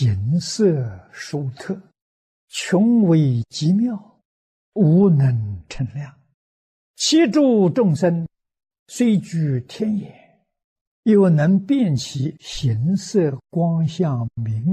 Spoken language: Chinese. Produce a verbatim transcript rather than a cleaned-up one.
形色殊特，穷微极妙，无能称量。其诸众生，虽居天眼，又能辨其形色光相名